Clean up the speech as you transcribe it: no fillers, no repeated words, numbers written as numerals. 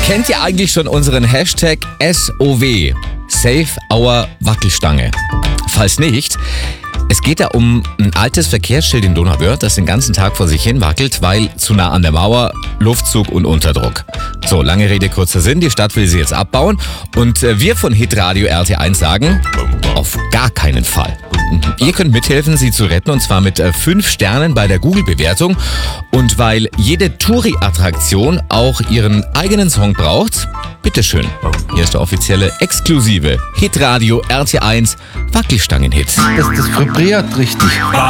Kennt ihr eigentlich schon unseren Hashtag SOW? Save Our Wackelstange. Falls nicht, es geht da um ein altes Verkehrsschild in Donauwörth, das den ganzen Tag vor sich hin wackelt, weil zu nah an der Mauer, Luftzug und Unterdruck. So, lange Rede, kurzer Sinn, die Stadt will sie jetzt abbauen und wir von Hitradio RT1 sagen, auf gar keinen Fall. Ihr könnt mithelfen, sie zu retten, und zwar mit 5 Sternen bei der Google-Bewertung. Und weil jede Touri-Attraktion auch ihren eigenen Song braucht, bitteschön. Hier ist der offizielle, exklusive Hitradio RT1 Wackelstangen-Hit. Das vibriert richtig.